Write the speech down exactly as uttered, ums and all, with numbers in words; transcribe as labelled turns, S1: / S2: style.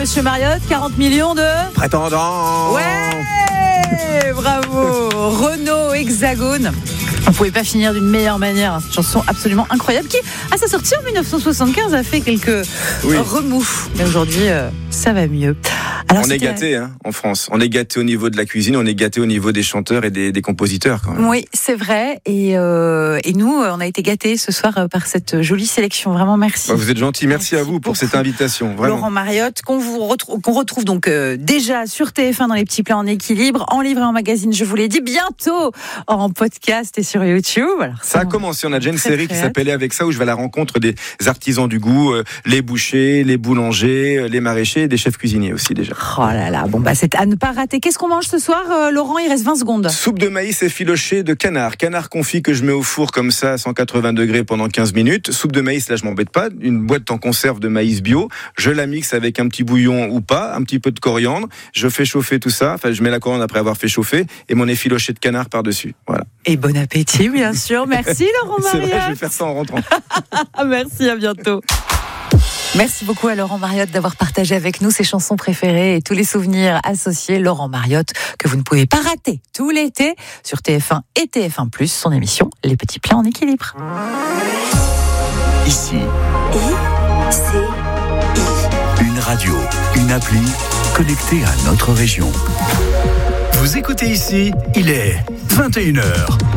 S1: Monsieur Mariotte, quarante millions de...
S2: Prétendants.
S1: Ouais, bravo. Renault Hexagone. On ne pouvait pas finir d'une meilleure manière. Cette chanson absolument incroyable qui, à sa sortie en dix-neuf cent soixante-quinze, a fait quelques oui. remous. Mais aujourd'hui, euh, ça va mieux. Alors,
S2: on est gâtés hein, en France. On est gâtés au niveau de la cuisine, on est gâtés au niveau des chanteurs et des, des compositeurs. Quand même.
S1: Oui, c'est vrai. Et, euh, et nous, on a été gâtés ce soir par cette jolie sélection. Vraiment, merci.
S2: Bah, vous êtes gentil. Merci, merci à vous pour cette invitation. Vraiment.
S1: Laurent Mariotte, qu'on, vous retrouve, qu'on retrouve donc euh, déjà sur T F un dans les petits plats en équilibre, en livre et en magazine, je vous l'ai dit, bientôt en podcast et sur YouTube. Alors, ça,
S2: ça a commencé. On a déjà une série qui s'appelait Avec ça, où je vais à la rencontre des artisans du goût, euh, les bouchers, les boulangers, les maraîchers, et des chefs cuisiniers aussi déjà.
S1: Oh là là, bon bah c'est à ne pas rater. Qu'est-ce qu'on mange ce soir, euh, Laurent? Il reste vingt secondes.
S2: Soupe de maïs effilochée de canard. Canard confit que je mets au four comme ça à cent quatre-vingts degrés pendant quinze minutes. Soupe de maïs, là je m'embête pas. Une boîte en conserve de maïs bio. Je la mixe avec un petit bouillon ou pas, un petit peu de coriandre. Je fais chauffer tout ça. Enfin, je mets la coriandre après avoir fait chauffer et mon effiloché de canard par-dessus. Voilà.
S1: Et bon appétit, bien sûr. Merci Laurent Mariotte.
S2: C'est vrai, je vais faire ça en rentrant.
S1: Merci, à bientôt. Merci beaucoup à Laurent Mariotte d'avoir partagé avec nous ses chansons préférées et tous les souvenirs associés. Laurent Mariotte, que vous ne pouvez pas rater tout l'été sur T F un et T F un plus, son émission Les Petits Plats en équilibre.
S3: Ici.
S4: I, C, I.
S3: Une radio, une appli connectée à notre région. Vous écoutez Ici, il est vingt et une heures.